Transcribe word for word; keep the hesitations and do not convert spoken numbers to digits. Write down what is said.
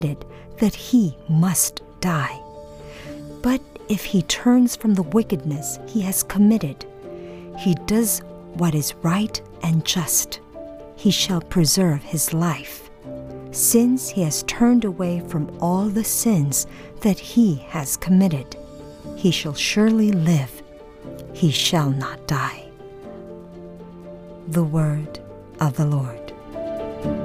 that he must die. But if he turns from the wickedness he has committed, he does what is right and just, he shall preserve his life. Since he has turned away from all the sins that he has committed, he shall surely live, he shall not die. The word of the Lord.